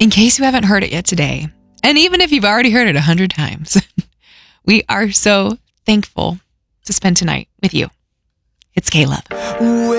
in case you haven't heard it yet today, and even if you've already heard it 100 times, we are so thankful to spend tonight with you. It's K-Love.